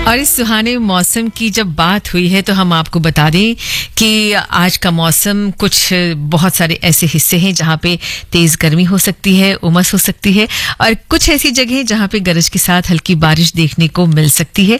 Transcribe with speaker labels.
Speaker 1: और इस सुहाने मौसम की जब बात हुई है तो हम आपको बता दें कि आज का मौसम कुछ बहुत सारे ऐसे हिस्से हैं जहां पे तेज गर्मी हो सकती है, उमस हो सकती है और कुछ ऐसी जगह जहां पे गरज के साथ हल्की बारिश देखने को मिल सकती है।